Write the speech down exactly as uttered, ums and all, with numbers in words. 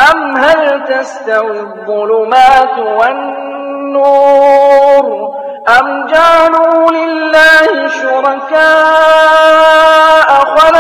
أَمْ هَلْ تَسْتَوِي الظُّلُمَاتُ وَالنُّورُ أَمْ جَعَلُوا لِلَّهِ شُرَكَاءَ